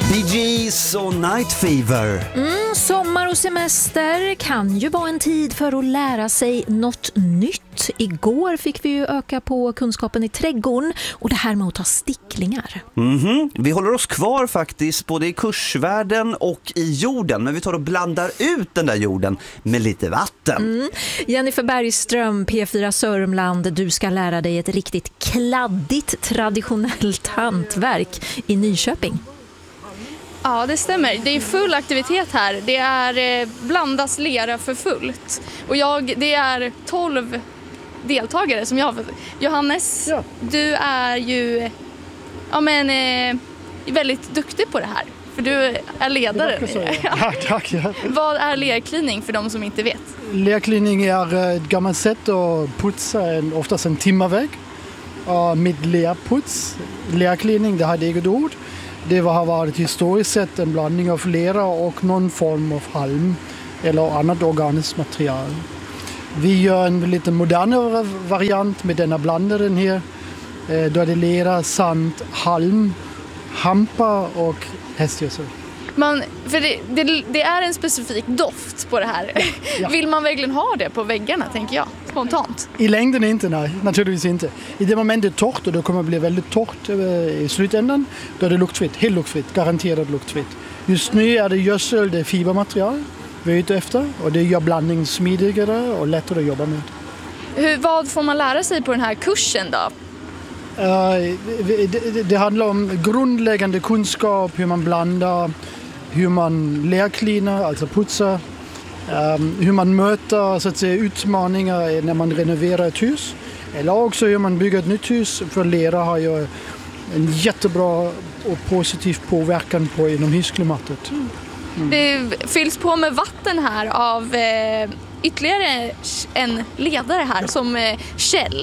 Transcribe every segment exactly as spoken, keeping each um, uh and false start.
Bee Gees och Night Fever. Mm, sommar och semester kan ju vara en tid för att lära sig något nytt. Igår fick vi ju öka på kunskapen i trädgården och det här med att ta sticklingar. Mm-hmm. Vi håller oss kvar faktiskt både i kursvärlden och i jorden, men vi tar och blandar ut den där jorden med lite vatten. Mm. Jennifer Bergström, P fyra Sörmland, du ska lära dig ett riktigt kladdigt traditionellt hantverk i Nyköping. Ja, det stämmer. Det är full aktivitet här. Det är eh, blandas lera för fullt. Och jag, det är tolv deltagare som jag har. Johannes, ja. Du är ju ja, men, eh, väldigt duktig på det här. För du är ledare. Så, ja. Ja, tack. Ja. Vad är lerklining för de som inte vet? Lerklining är ett gammalt sätt att putsa en, oftast en timmervägg. Och med lerputs, lerklining, det har ett eget ord. Det har varit historiskt sett en blandning av lera och någon form av halm eller annat organiskt material. Vi gör en lite modernare variant med denna blandaren här. Då är det lera, sand, halm, hampa och hästgödsel. Man, för det, det, det är en specifik doft på det här. Ja. Vill man verkligen ha det på väggarna, tänker jag, spontant? I längden inte, nej, naturligtvis inte. I det moment det är torrt och det kommer att bli väldigt torrt i slutändan, då är det luktfritt, helt luktfritt, garanterat luktfritt. Just nu är det gödsel, det är fibermaterial vi är ute efter och det gör blandningen smidigare och lättare att jobba med. Hur, vad får man lära sig på den här kursen då? Uh, det, det, det handlar om grundläggande kunskap, hur man blandar, hur man lerklinar, alltså putsar, um, hur man möter så att säga, utmaningar när man renoverar ett hus. Eller också hur man bygger ett nytt hus, för lera har ju en jättebra och positiv påverkan på inomhusklimatet. Mm. Mm. Det fylls på med vatten här av eh, ytterligare en ledare här som eh, Kjell.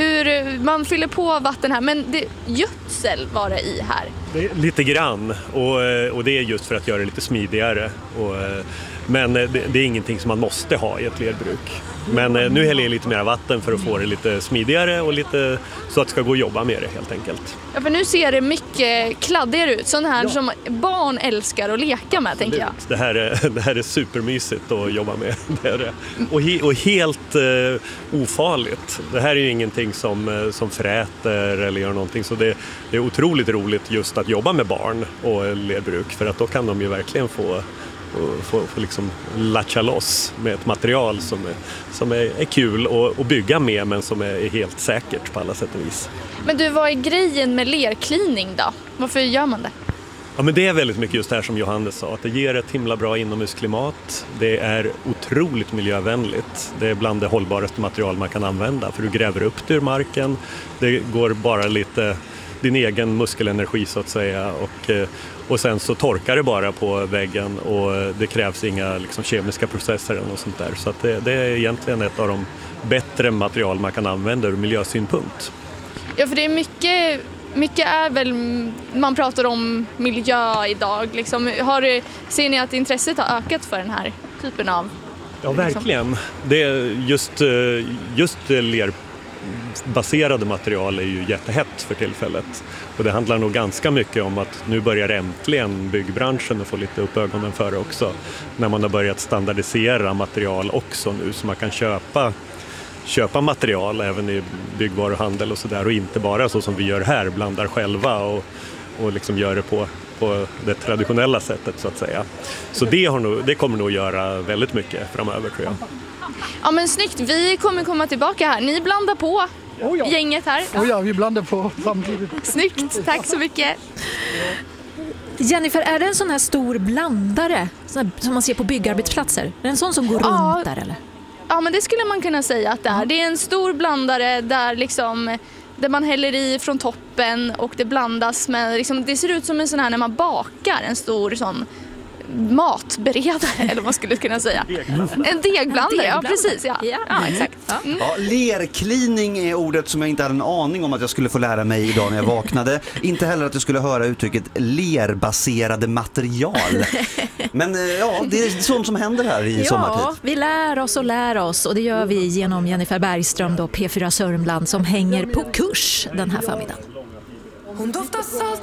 Hur man fyller på vatten här, men det, gödsel var det i här. Det är lite grann och, och det är just för att göra det lite smidigare. Och, men det, det är ingenting som man måste ha i ett lerbruk. Men nu häller jag lite mer vatten för att få det lite smidigare och lite så att det ska gå att jobba med det helt enkelt. Ja, för nu ser det mycket kladdigare ut. Sån här ja. Som barn älskar att leka med, tänker jag. Det här är, det här är supermysigt att jobba med. Det är det. Och, he, och helt uh, ofarligt. Det här är ju ingenting som, som fräter eller gör någonting. Så det, det är otroligt roligt just att jobba med barn och lerbruk. För att då kan de ju verkligen få och få, få liksom latcha loss med ett material som är, som är, är kul att, att bygga med, men som är helt säkert på alla sätt och vis. Men du, vad är grejen med lerklining då? Varför gör man det? Ja, men det är väldigt mycket just det här som Johannes sa, att det ger ett himla bra inomhusklimat. Det är otroligt miljövänligt. Det är bland det hållbaraste material man kan använda, för du gräver upp det ur marken. Det går bara lite din egen muskelenergi så att säga, och, och sen så torkar det bara på väggen och det krävs inga liksom, kemiska processer eller något sånt där. Så att det, det är egentligen ett av de bättre material man kan använda ur miljösynpunkt. Ja, för det är mycket, mycket är väl, man pratar om miljö idag. Liksom. Har, ser ni att intresset har ökat för den här typen av? Ja, verkligen. Det är just, just ler baserade material är ju jättehett för tillfället. Och det handlar nog ganska mycket om att nu börjar äntligen byggbranschen att få lite upp ögonen för det också. När man har börjat standardisera material också nu, så man kan köpa, köpa material även i byggvaruhandel och sådär. Och inte bara så som vi gör här, blandar själva och, och liksom gör det på, på det traditionella sättet så att säga. Så det, har nog, det kommer nog göra väldigt mycket framöver, tror jag. Ja, men snyggt. Vi kommer komma tillbaka här. Ni blandar på oh ja. gänget här. Ja. Oh ja, vi blandar på samtidigt. Snyggt. Tack så mycket. Jennifer, är det en sån här stor blandare som man ser på byggarbetsplatser? Är det en sån som går ja. runt där eller? Ja, men det skulle man kunna säga att det är. Det är en stor blandare där liksom där man häller i från toppen och det blandas med liksom, det ser ut som en sån här när man bakar en stor sån matberedare, eller vad man skulle kunna säga. Degblandare. En degblandare, ja precis. Ja, ja, ja exakt. Ja. Mm. Ja, lerklining är ordet som jag inte hade en aning om att jag skulle få lära mig idag när jag vaknade. Inte heller att jag skulle höra uttrycket lerbaserade material. Men ja, det är sånt som händer här i ja, sommartid. Ja, vi lär oss och lär oss, och det gör vi genom Jennifer Bergström då, P fyra Sörmland, som hänger på kurs den här förmiddagen. Hon doftar salt.